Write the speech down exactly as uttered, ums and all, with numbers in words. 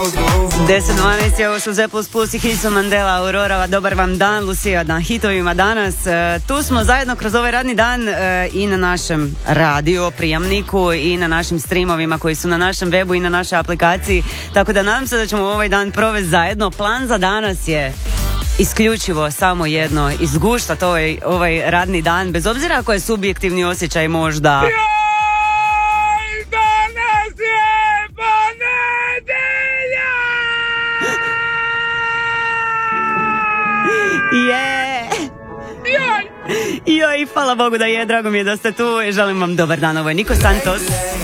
deset dvanaest je ovo su Z plus plus i Hilson Mandela, Aurora, dobar vam dan, Lucija na hitovima danas. E, tu smo zajedno kroz ovaj radni dan e, i na našem radio prijamniku i na našim streamovima koji su na našem webu i na našoj aplikaciji, tako da nadam se da ćemo ovaj dan provesti zajedno. Plan za danas je isključivo samo jedno, izguštati ovaj, ovaj radni dan, bez obzira ako je subjektivni osjećaj možda. Je. Joj, hvala Bogu da je, drago mi je da ste tu. Želim vam dobar dan, ovo je Niko Santos.